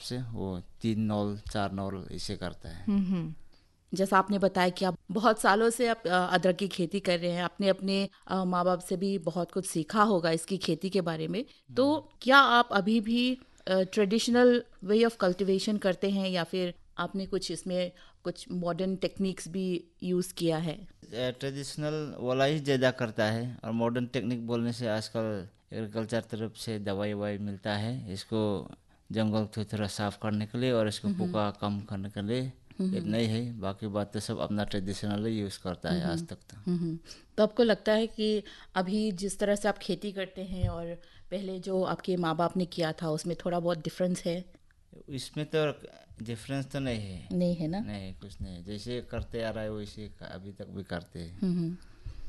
से वो 3 नौल 4 नौल इसे करता है। जैसा आपने बताया कि आप बहुत सालों से आप अदरक की खेती कर रहे हैं, आपने अपने माँ बाप से भी बहुत कुछ सीखा होगा इसकी खेती के बारे में। तो क्या आप अभी भी ट्रेडिशनल वे ऑफ कल्टीवेशन करते हैं या फिर आपने कुछ इसमें कुछ मॉडर्न टेक्निक्स भी यूज़ किया है? ट्रेडिशनल वाला ही ज़्यादा करता है, और मॉडर्न टेक्निक बोलने से आजकल एग्रीकल्चर तरफ से दवाई ववाई मिलता है इसको जंगल को थोड़ा साफ करने के लिए और इसको पुका कम करने के लिए। इतना ही है, बाकी बात तो सब अपना ट्रेडिशनल ही यूज़ करता है आज तक तो। तो आपको लगता है कि अभी जिस तरह से आप खेती करते हैं और पहले जो आपके माँ बाप ने किया था उसमें थोड़ा बहुत डिफरेंस है? इसमें तो डिफरेंस तो नहीं है। नहीं है ना? नहीं, कुछ नहीं, जैसे करते आ रहा है वैसे अभी तक भी करते हैं।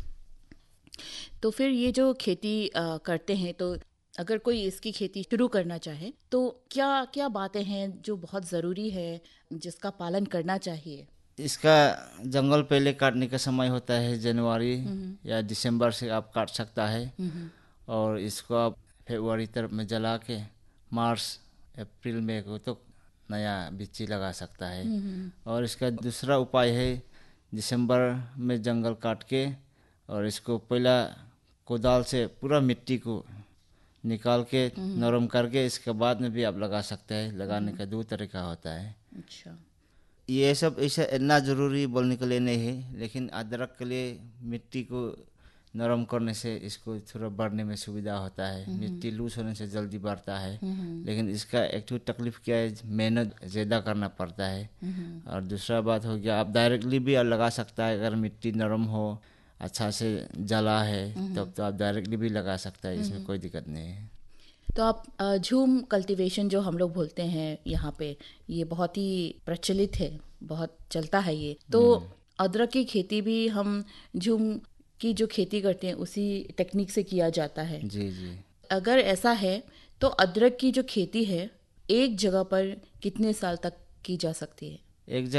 तो फिर ये जो खेती करते हैं, तो अगर कोई इसकी खेती शुरू करना चाहे तो क्या क्या बातें हैं जो बहुत ज़रूरी है जिसका पालन करना चाहिए? इसका जंगल पहले काटने का समय होता है जनवरी या दिसंबर से आप काट सकता है, और इसको आप फरवरी तक में जला के मार्च अप्रैल में को तो नया बिच्ची लगा सकता है। और इसका दूसरा उपाय है दिसंबर में जंगल काट के और इसको पहला कोदाल से पूरा मिट्टी को निकाल के नरम करके इसके बाद में भी आप लगा सकते हैं। लगाने का 2 तरीका होता है। अच्छा। ये सब ऐसा इतना ज़रूरी बोलने के लिए नहीं है, लेकिन अदरक के लिए मिट्टी को नरम करने से इसको थोड़ा बढ़ने में सुविधा होता है। मिट्टी लूज होने से जल्दी बढ़ता है, लेकिन इसका एक तो तकलीफ क्या है, मेहनत ज़्यादा करना पड़ता है। और दूसरा बात हो गया, आप डायरेक्टली भी लगा सकता है, अगर मिट्टी नरम हो अच्छा से जला है तब तो आप डायरेक्टली भी लगा सकता है, इसमें कोई दिक्कत नहीं है। तो आप झूम कल्टीवेशन जो हम लोग बोलते हैं यहाँ पे, ये बहुत ही प्रचलित है, बहुत चलता है ये। तो अदरक की खेती भी हम झूम की जो खेती करते हैं उसी टेक्निक से किया जाता है। जी जी। अगर ऐसा है तो अदरक की जो खेती है एक जगह पर कितने साल तक की जा सकती है?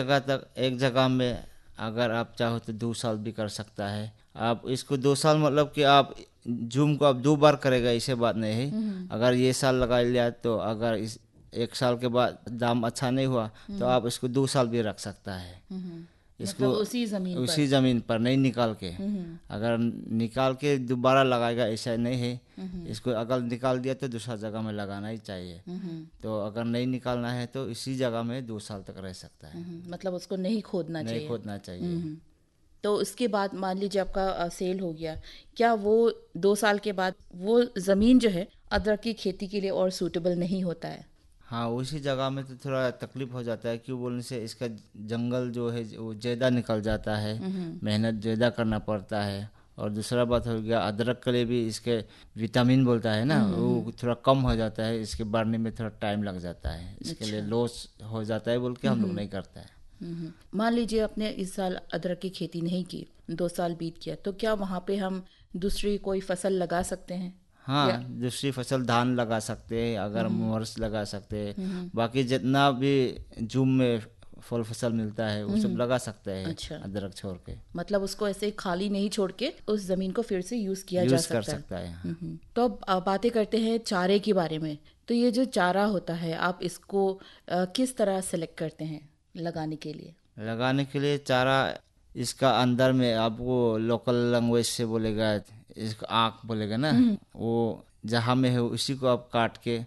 एक जगह में अगर आप चाहो तो 2 साल भी कर सकता है। आप इसको 2 साल मतलब कि आप जूम को आप 2 बार करेगा, इसे बात नहीं है। अगर ये साल लगा लिया तो अगर इस 1 साल के बाद दाम अच्छा नहीं हुआ तो आप इसको 2 साल भी रख सकता है। इसको मतलब उसी जमीन पर नहीं निकाल के, अगर निकाल के दोबारा लगाएगा ऐसा नहीं है। इसको अगर निकाल दिया तो दूसरा जगह में लगाना ही चाहिए। तो अगर नहीं निकालना है तो इसी जगह में 2 साल तक रह सकता है। मतलब उसको नहीं खोदना चाहिए। नहीं खोदना चाहिए। तो उसके बाद मान लीजिए आपका सेल हो गया, क्या वो 2 साल के बाद वो ज़मीन जो है अदरक की खेती के लिए और सूटेबल नहीं होता है? हाँ, उसी जगह में तो थोड़ा तकलीफ हो जाता है। क्यों बोलने से इसका जंगल जो है वो ज़्यादा निकल जाता है, मेहनत ज़्यादा करना पड़ता है। और दूसरा बात हो गया, अदरक के लिए भी इसके विटामिन बोलता है ना, वो थोड़ा कम हो जाता है, इसके बढ़ने में थोड़ा टाइम लग जाता है। इसके लिए लॉस हो जाता है बोल के हम लोग नहीं करता है। मान लीजिए आपने इस साल अदरक की खेती नहीं की, 2 साल बीत गया, तो क्या वहाँ पे हम दूसरी कोई फसल लगा सकते हैं? हाँ, दूसरी फसल धान लगा सकते हैं, अगर मर्च लगा सकते हैं। बाकी जितना भी जूम में फल फसल मिलता है वो सब लगा सकते हैं। अच्छा। अदरक छोड़ के मतलब उसको ऐसे खाली नहीं छोड़ के उस जमीन को फिर से यूज किया जा यूज कर सकता है। सकता है। तो अब बातें करते हैं चारे के बारे में। तो ये जो चारा होता है आप इसको किस तरह सेलेक्ट करते हैं लगाने के लिए? लगाने के लिए चारा इसका अंदर में आपको लोकल लैंग्वेज से बोलेगा, इसको आँख बोलेगा ना, वो जहाँ में है उसी को आप काट के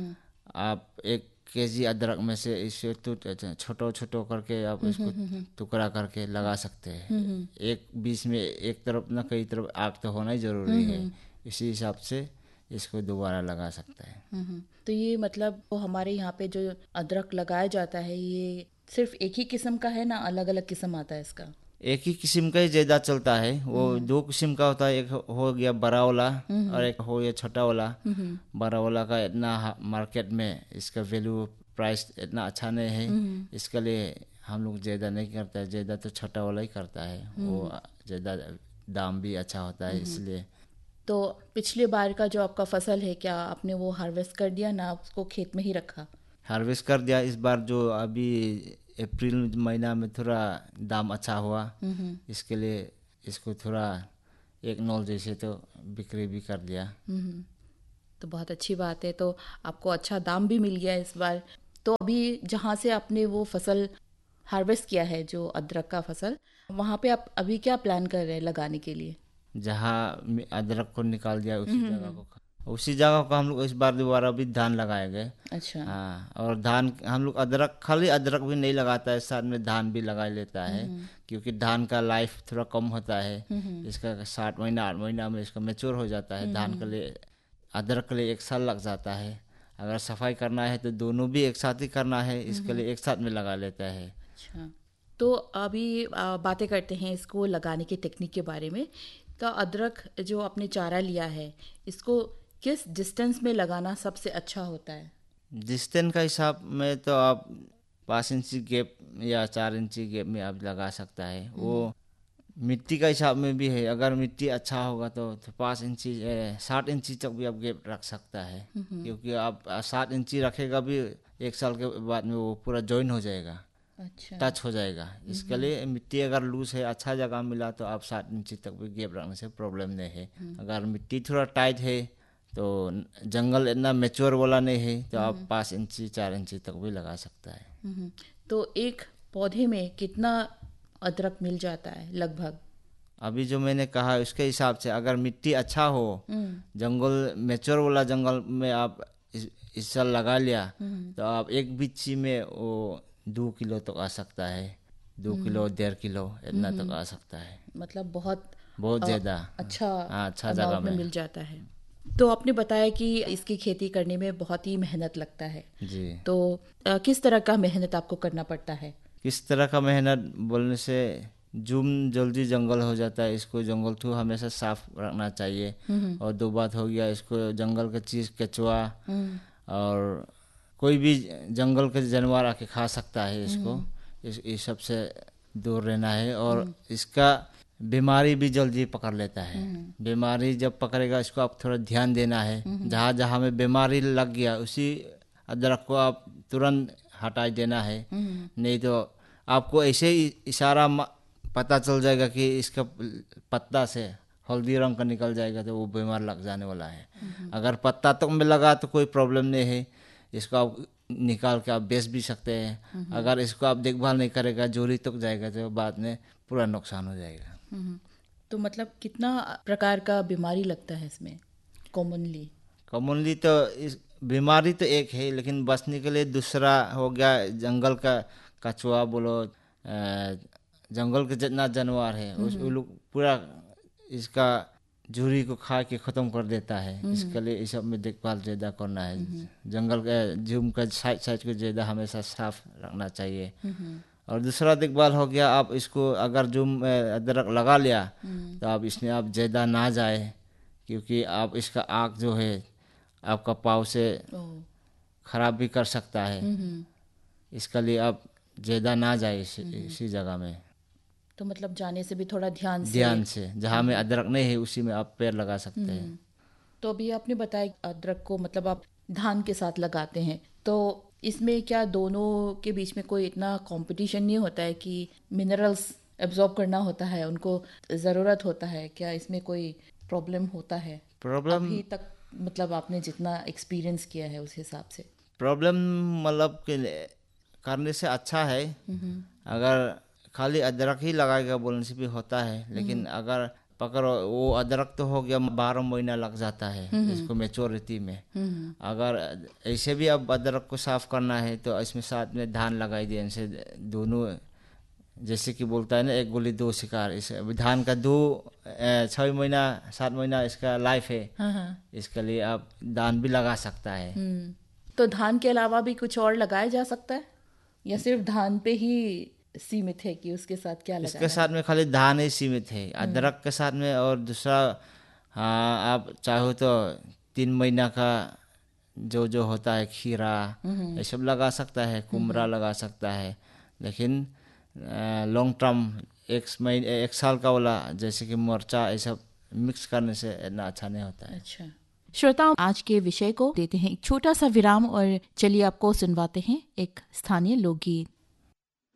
आप 1 केजी अदरक में से इसे छोटो छोटो करके आप इसको टुकड़ा करके लगा सकते हैं। एक बीच में एक तरफ ना कई तरफ आग तो होना ही जरूरी है, इसी हिसाब से इसको दोबारा लगा सकता है। तो ये मतलब वो हमारे यहाँ पे जो अदरक लगाया जाता है ये सिर्फ एक ही किस्म का है ना, अलग अलग किस्म आता है इसका? एक ही किस्म का ही ज़्यादा चलता है। वो 2 किस्म का होता है, एक हो गया बड़ा वाला और एक हो गया छोटा वाला। बड़ा वाला का इतना मार्केट में इसका वैल्यू प्राइस इतना अच्छा नहीं है, इसके लिए हम लोग ज़्यादा नहीं करता है। ज़्यादा तो छोटा वाला ही करता है, वो ज़्यादा दाम भी अच्छा होता है इसलिए। तो पिछले बार का जो आपका फसल है क्या आपने वो हार्वेस्ट कर दिया ना, उसको खेत में ही रखा? हार्वेस्ट कर दिया। इस बार जो अभी अप्रैल महीना में थोड़ा दाम अच्छा हुआ, इसके लिए इसको थोड़ा 1 नौल जैसे तो बिक्री भी कर दिया। तो बहुत अच्छी बात है। तो आपको अच्छा दाम भी मिल गया इस बार। तो अभी जहाँ से आपने वो फसल हार्वेस्ट किया है, जो अदरक का फसल, वहाँ पे आप अभी क्या प्लान कर रहे हैं लगाने के लिए? जहाँ अदरक को निकाल दिया उसी जगह को हम लोग इस बार दोबारा भी धान लगाए गए। अच्छा। हाँ, और धान हम लोग अदरक, खाली अदरक भी नहीं लगाता है, साथ में धान भी लगा लेता है, क्योंकि धान का लाइफ थोड़ा कम होता है। इसका 7 महीना 8 महीना में इसका मैच्योर हो जाता है। धान के लिए, अदरक के लिए 1 साल लग जाता है। अगर सफाई करना है तो दोनों भी एक साथ ही करना है, इसके लिए एक साथ में लगा लेता है। अच्छा, तो अभी बातें करते हैं इसको लगाने की टेक्निक के बारे में। तो अदरक जो आपने चारा लिया है, इसको किस डिस्टेंस में लगाना सबसे अच्छा होता है? डिस्टेंस का हिसाब में तो आप 5 इंची गैप या 4 इंची गैप में आप लगा सकता है। वो मिट्टी का हिसाब में भी है। अगर मिट्टी अच्छा होगा तो 5 इंची 7 इंची तक भी आप गैप रख सकता है, क्योंकि आप 7 इंची रखेगा भी 1 साल के बाद में वो पूरा जॉइन हो जाएगा। अच्छा। टच हो जाएगा। इसके लिए मिट्टी अगर लूज है, अच्छा जगह मिला, तो आप 7 इंची तक भी गैप रखने से प्रॉब्लम नहीं है। अगर मिट्टी थोड़ा टाइट है, तो जंगल इतना मैच्योर वाला नहीं है, तो आप 5 इंची 4 इंची तक भी लगा सकता है। तो एक पौधे में कितना अदरक मिल जाता है लगभग? अभी जो मैंने कहा उसके हिसाब से, अगर मिट्टी अच्छा हो, जंगल मैच्योर वाला जंगल में आप इस साल लगा लिया, तो आप एक बिच्ची में वो 2 किलो तक आ सकता है। 2 किलो 1.5 किलो इतना तक आ सकता है। मतलब बहुत ज़्यादा अच्छा अच्छा जगह amount में मिल जाता है। तो आपने बताया कि इसकी खेती करने में बहुत ही मेहनत लगता है जी। तो किस तरह का मेहनत आपको करना पड़ता है? किस तरह का मेहनत बोलने से, जूम जल्दी जंगल हो जाता है। इसको जंगल तो हमेशा साफ रखना चाहिए। और दो बात हो गया, इसको जंगल का चीज़, केचुआ और कोई भी जंगल के जानवर आके खा सकता है इसको। इस सब से दूर रहना है। और इसका बीमारी भी जल्दी पकड़ लेता है। बीमारी जब पकड़ेगा, इसको आप थोड़ा ध्यान देना है। जहाँ जहाँ में बीमारी लग गया, उसी अदरक को आप तुरंत हटा देना है। नहीं तो आपको ऐसे ही इशारा पता चल जाएगा कि इसका पत्ता से हल्दी रंग का निकल जाएगा, तो वो बीमार लग जाने वाला है। अगर पत्ता तक में लगा तो कोई प्रॉब्लम नहीं है, इसको आप निकाल के आप बेच भी सकते हैं। अगर इसको आप देखभाल नहीं करेगा, जोरी तक जाएगा, तो बाद में पूरा नुकसान हो जाएगा। तो मतलब कितना प्रकार का बीमारी लगता है इसमें कॉमनली? तो इस बीमारी तो एक है, लेकिन बचने के लिए दूसरा हो गया जंगल का कछुआ बोलो, जंगल के जितना जानवर है उस लोग पूरा इसका झुर्री को खा के ख़त्म कर देता है। इसके लिए इस सब में देखभाल ज़्यादा करना है। जंगल का जूम का साइड को ज़्यादा हमेशा साफ रखना चाहिए। और दूसरा देखभाल हो गया, आप इसको अगर जूम अदरक लगा लिया, तो आप इसमें आप ज़्यादा ना जाए, क्योंकि आप इसका आग जो है आपका पाँव से ख़राब भी कर सकता है। इसके लिए आप ज़्यादा ना जाए इसी जगह में। तो मतलब जाने से भी थोड़ा ध्यान से जहाँ में अदरक नहीं है उसी में आप पैर लगा सकते हैं। तो अभी आपने बताया अदरक को मतलब आप धान के साथ लगाते हैं, तो इसमें क्या दोनों के बीच में कोई इतना कंपटीशन नहीं होता है कि मिनरल्स एब्जॉर्ब करना होता है, उनको ज़रूरत होता है? क्या इसमें कोई प्रॉब्लम होता है अभी तक, मतलब आपने जितना एक्सपीरियंस किया है उस हिसाब से? प्रॉब्लम मतलब करने से अच्छा है। अगर खाली अदरक ही लगाएगा बोलने से भी होता है, लेकिन अगर पकड़ो, वो अदरक तो हो गया 12 महीना लग जाता है इसको मैच्योरिटी में। अगर ऐसे भी अब अदरक को साफ करना है, तो इसमें साथ में धान लगाई दिए, इनसे दोनों, जैसे कि बोलता है ना, एक गोली दो शिकार। इस धान का 6 महीना 7 महीना इसका लाइफ है। इसके लिए आप धान भी लगा सकता है। तो धान के अलावा भी कुछ और लगाया जा सकता है, या सिर्फ धान पे ही सीमित है कि उसके साथ क्या लगाना? इसके साथ में खाली धान ही सीमित है, अदरक के साथ में। और दूसरा, हाँ, आप चाहो तो 3 महीना का जो होता है खीरा, ये सब लगा सकता है, कुमड़ा लगा सकता है। लेकिन लॉन्ग टर्म 1 साल का वाला, जैसे कि मरचा, ये सब मिक्स करने से इतना अच्छा नहीं होता है। अच्छा श्रोताओं, आज के विषय को देते हैं एक छोटा सा विराम और चलिए आपको सुनवाते हैं एक स्थानीय लोकगीत।